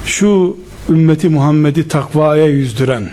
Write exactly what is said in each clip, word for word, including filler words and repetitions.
şu ümmeti Muhammed'i takvaya yüzdüren,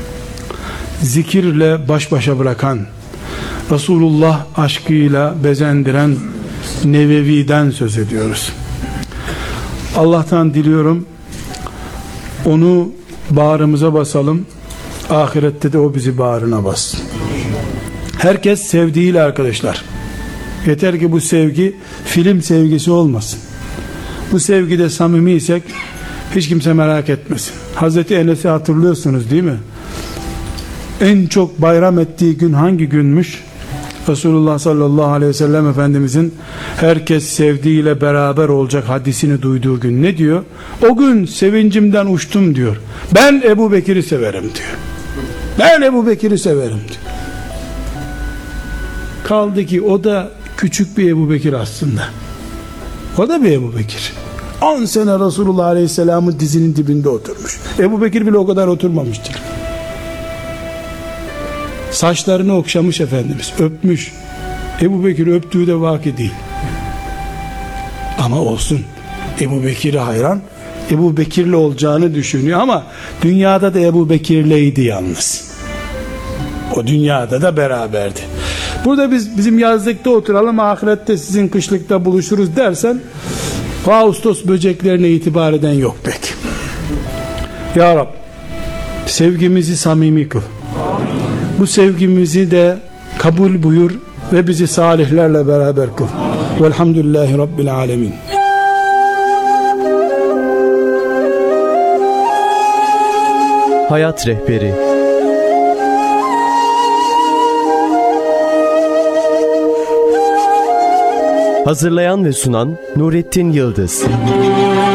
zikirle baş başa bırakan, Resulullah aşkıyla bezendiren Nevevi'den söz ediyoruz. Allah'tan diliyorum onu bağrımıza basalım, ahirette de o bizi bağrına bassın. Herkes sevdiğiyle arkadaşlar. Yeter ki bu sevgi film sevgisi olmasın. Bu sevgide samimiysek hiç kimse merak etmesin. Hazreti Enes'i hatırlıyorsunuz değil mi? En çok bayram ettiği gün hangi günmüş? Resulullah sallallahu aleyhi ve sellem Efendimizin herkes sevdiğiyle beraber olacak hadisini duyduğu gün ne diyor? O gün sevincimden uçtum diyor. Ben Ebu Bekir'i severim diyor. Ben Ebu Bekir'i severim diyor. Kaldı ki o da küçük bir Ebu Bekir aslında. O da bir Ebu Bekir. on sene Resulullah aleyhisselamın dizinin dibinde oturmuş. Ebu Bekir bile o kadar oturmamıştır. Saçlarını okşamış Efendimiz, öpmüş. Ebu Bekir öptüğü de vaki değil. Ama olsun, Ebu Bekir'e hayran, Ebu Bekir'le olacağını düşünüyor ama dünyada da Ebu Bekir'leydi yalnız. O dünyada da beraberdi. Burada biz bizim yazlıkta oturalım, ahirette sizin kışlıkta buluşuruz dersen, Ağustos böceklerine itibar eden yok pek. Ya Rab, sevgimizi samimi kıl. Bu sevgimizi de kabul buyur ve bizi salihlerle beraber kıl. Velhamdülillahi Rabbil alemin. Hayat Rehberi. Hazırlayan ve sunan Nurettin Yıldız.